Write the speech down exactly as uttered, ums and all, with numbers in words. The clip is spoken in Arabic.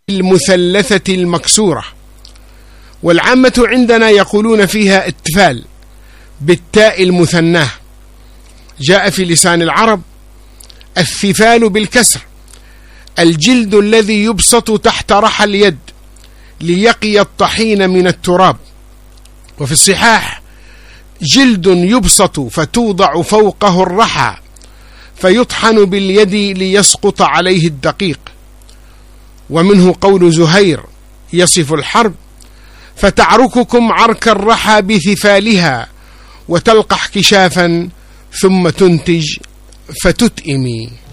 المثلثة المكسورة، والعامة عندنا يقولون فيها اتفال بالتاء المثناه. جاء في لسان العرب الثفال بالكسر الجلد الذي يبسط تحت رحى اليد ليقي الطحين من التراب، وفي الصحاح جلد يبسط فتوضع فوقه الرحى فيطحن باليد ليسقط عليه الدقيق. ومنه قول زهير يصف الحرب: فتعرككم عرك الرحى بثفالها وتلقح كشافا ثم تنتج فتتئمي.